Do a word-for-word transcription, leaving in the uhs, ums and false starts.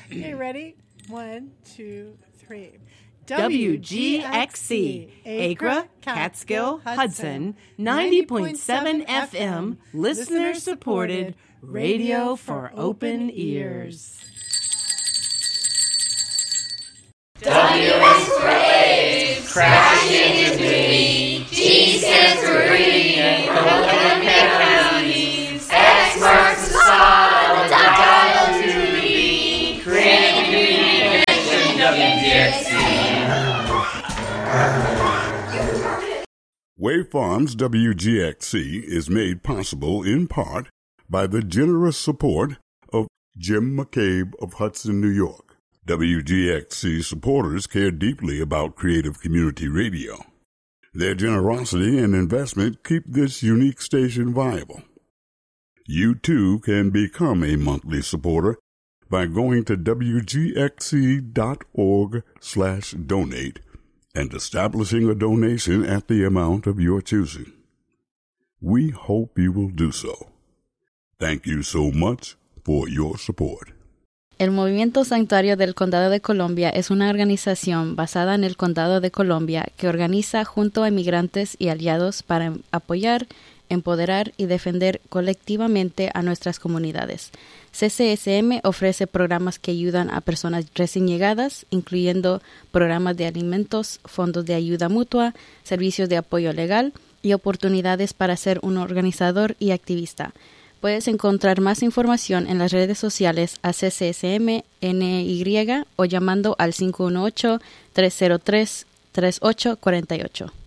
Okay, ready? One, two, three. W G X C, Acra, Catskill, Hudson, ninety point seven F M, listener-supported radio for open ears. W is for A's, crashing into me. G stands for green, and Coconut counties. X marks the spot on the dial to be. Creating new connection, W G X C. Wave Farms W G X C is made possible in part by the generous support of Jim McCabe of Hudson, New York. W G X C supporters care deeply about creative community radio. Their generosity and investment keep this unique station viable. You too can become a monthly supporter by going to W G X C dot org slash donate and establishing a donation at the amount of your choosing. We hope you will do so. Thank you so much for your support. El Movimiento Santuario del Condado de Columbia es una organización basada en el Condado de Columbia que organiza junto a inmigrantes y aliados para apoyar, empoderar y defender colectivamente a nuestras comunidades. C C S M ofrece programas que ayudan a personas recién llegadas, incluyendo programas de alimentos, fondos de ayuda mutua, servicios de apoyo legal y oportunidades para ser un organizador y activista. Puedes encontrar más información en las redes sociales a C C S M N Y o llamando al cinco uno ocho, tres cero tres, tres ocho cuatro ocho.